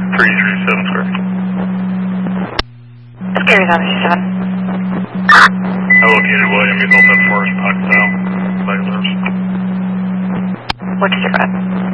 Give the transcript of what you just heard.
337 square. Scary 937. I located William, he's open Forest Park now. Regulars. What did you read?